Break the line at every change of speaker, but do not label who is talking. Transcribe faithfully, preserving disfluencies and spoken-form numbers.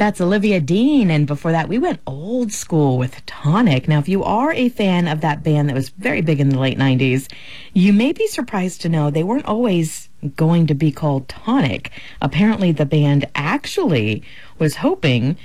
That's Olivia Dean, and before that, we went old school with Tonic. Now, if you are a fan of that band that was very big in the late nineties, you may be surprised to know they weren't always going to be called Tonic. Apparently, the band actually was hoping